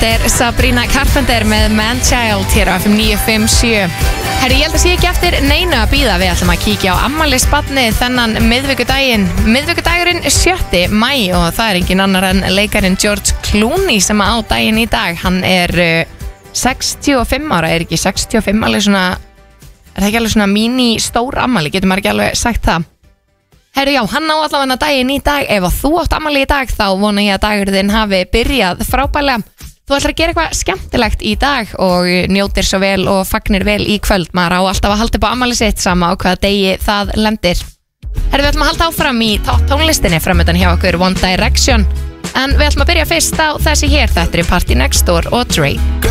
Þetta er Sabrina Carpenter með Man-Child hér á FM 957. Herri, ég held að sé ekki eftir neinu að bíða. Við ætlum að kíkja á afmælisbarnið þennan miðvikudagurinn 7. maí og það er engin annar en leikarinn George Clooney sem á daginn í dag. Hann er 65 ára, er ekki 65 alveg svona, er það ekki alveg svona mini stór afmæli, getur maður ekki alveg sagt það. Herru, já, hann á allavega daginn í dag. Ef þú átt afmæli í dag þá vona ég að dagurinn hafi byrjað frábælega. Þú ætlar að gera eitthvað skemmtilegt í dag og njótir svo vel og fagnir vel í kvöld. Maður á alltaf að halda upp á afmæli sitt sama á hvaða degi það lendir. Herru, við ætlum að halda áfram í topp tónlistinni framöndan hjá okkur One Direction. En við ætlum að byrja fyrst á þessi hér. Þetta er Party Next Door og Drake.